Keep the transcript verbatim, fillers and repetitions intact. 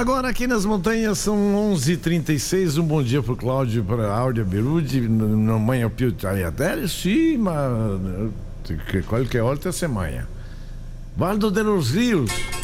Agora aqui nas montanhas são onze e trinta e seis. Um bom dia pro Cláudio, para a Áurea Berudi, na manhã più tagliatelle, sì, ma qualche volta se manha. Valdo de los Rios.